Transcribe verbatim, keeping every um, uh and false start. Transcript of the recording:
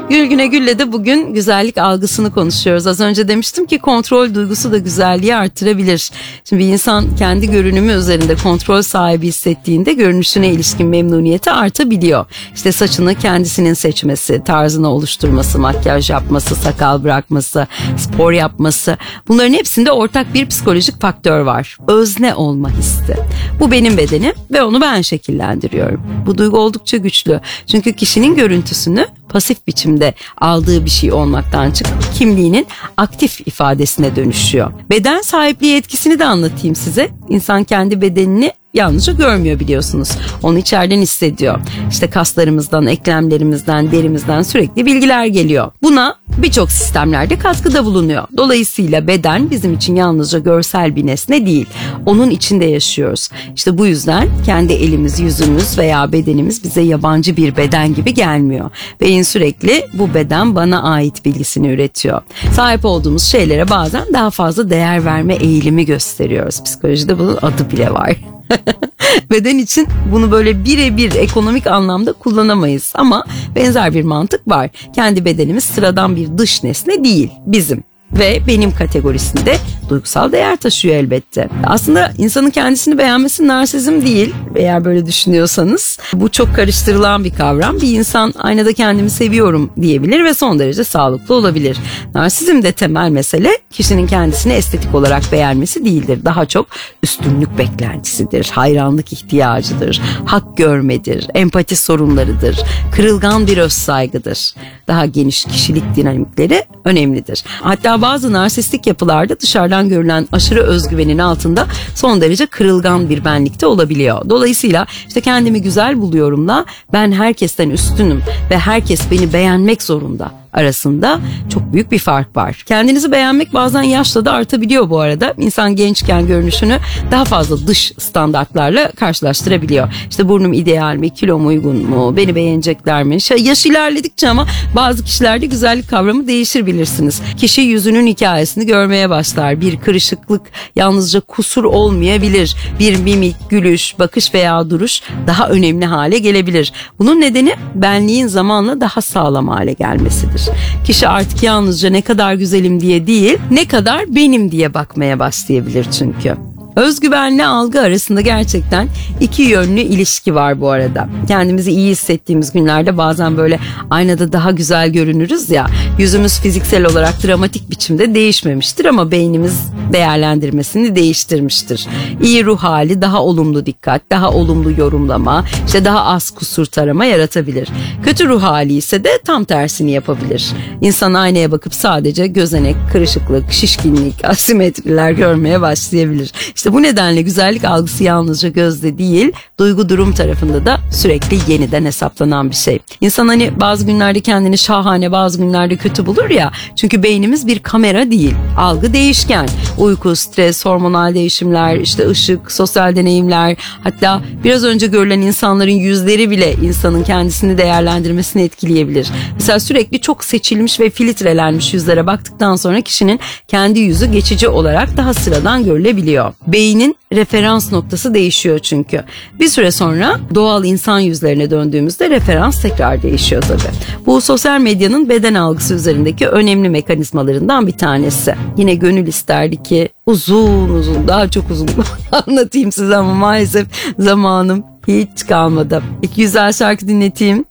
Gül Güne Gül'le de bugün güzellik algısını konuşuyoruz. Az önce demiştim ki kontrol duygusu da güzelliği artırabilir. Şimdi bir insan kendi görünümü üzerinde kontrol sahibi hissettiğinde görünüşüne ilişkin memnuniyeti artabiliyor. İşte saçını kendisinin seçmesi, tarzını oluşturması, makyaj yapması, sakal bırakması, spor yapması, bunların hepsinde ortak bir psikolojik faktör var. Özne olma hissi. Bu benim bedenim ve onu ben şekillendiriyorum. Bu duygu oldukça güçlü. Çünkü kişinin görüntüsünü pasif biçimde aldığı bir şey olmaktan çıkıp kimliğinin aktif ifadesine dönüşüyor. Beden sahipliği etkisini de anlatayım size. İnsan kendi bedenini yalnızca görmüyor, biliyorsunuz. Onu içeriden hissediyor. İşte kaslarımızdan, eklemlerimizden, derimizden sürekli bilgiler geliyor. Buna birçok sistemlerde katkıda bulunuyor. Dolayısıyla beden bizim için yalnızca görsel bir nesne değil. Onun içinde yaşıyoruz. İşte bu yüzden kendi elimiz, yüzümüz veya bedenimiz bize yabancı bir beden gibi gelmiyor. Beyin sürekli bu beden bana ait bilgisini üretiyor. Sahip olduğumuz şeylere bazen daha fazla değer verme eğilimi gösteriyoruz. Psikolojide bunun adı bile var. Beden için bunu böyle birebir ekonomik anlamda kullanamayız ama benzer bir mantık var. Kendi bedenimiz sıradan bir dış nesne değil, bizim ve benim kategorisinde duygusal değer taşıyor elbette. Aslında insanın kendisini beğenmesi narsizm değil, eğer böyle düşünüyorsanız. Bu çok karıştırılan bir kavram. Bir insan aynada kendimi seviyorum diyebilir ve son derece sağlıklı olabilir. Narsizmde temel mesele kişinin kendisini estetik olarak beğenmesi değildir. Daha çok üstünlük beklentisidir, hayranlık ihtiyacıdır, hak görmedir, empati sorunlarıdır, kırılgan bir özsaygıdır. Daha geniş kişilik dinamikleri önemlidir. Hatta bazı narsistik yapılarda dışarıdan görülen aşırı özgüvenin altında son derece kırılgan bir benlikte olabiliyor. Dolayısıyla işte kendimi güzel buluyorumla ben herkesten üstünüm ve herkes beni beğenmek zorunda arasında çok büyük bir fark var. Kendinizi beğenmek bazen yaşla da artabiliyor bu arada. İnsan gençken görünüşünü daha fazla dış standartlarla karşılaştırabiliyor. İşte burnum ideal mi, kilom uygun mu, beni beğenecekler mi? Yaş ilerledikçe ama bazı kişilerde güzellik kavramı değişir, bilirsiniz. Kişi yüzünün hikayesini görmeye başlar. Bir kırışıklık yalnızca kusur olmayabilir. Bir mimik, gülüş, bakış veya duruş daha önemli hale gelebilir. Bunun nedeni benliğin zamanla daha sağlam hale gelmesidir. Kişi artık yalnızca ne kadar güzelim diye değil, ne kadar benim diye bakmaya başlayabilir çünkü. Özgüvenle algı arasında gerçekten iki yönlü ilişki var bu arada. Kendimizi iyi hissettiğimiz günlerde bazen böyle aynada daha güzel görünürüz ya. Yüzümüz fiziksel olarak dramatik biçimde değişmemiştir ama beynimiz değerlendirmesini değiştirmiştir. İyi ruh hali daha olumlu dikkat, daha olumlu yorumlama, işte daha az kusur tarama yaratabilir. Kötü ruh hali ise de tam tersini yapabilir. İnsan aynaya bakıp sadece gözenek, kırışıklık, şişkinlik, asimetriler görmeye başlayabilir. İşte bu nedenle güzellik algısı yalnızca gözde değil, duygu durum tarafında da sürekli yeniden hesaplanan bir şey. İnsan hani bazı günlerde kendini şahane, bazı günlerde kötü bulur ya. Çünkü beynimiz bir kamera değil. Algı değişken. Uyku, stres, hormonal değişimler, işte ışık, sosyal deneyimler, hatta biraz önce görülen insanların yüzleri bile insanın kendisini değerlendirmesini etkileyebilir. Mesela sürekli çok seçilmiş ve filtrelenmiş yüzlere baktıktan sonra kişinin kendi yüzü geçici olarak daha sıradan görülebiliyor. Beynin referans noktası değişiyor çünkü. Bir süre sonra doğal insan yüzlerine döndüğümüzde referans tekrar değişiyor tabii. Bu sosyal medyanın beden algısı üzerindeki önemli mekanizmalarından bir tanesi. Yine gönül isterdi ki uzun uzun, daha çok uzun anlatayım size ama maalesef zamanım hiç kalmadı. İki güzel şarkı dinleteyim.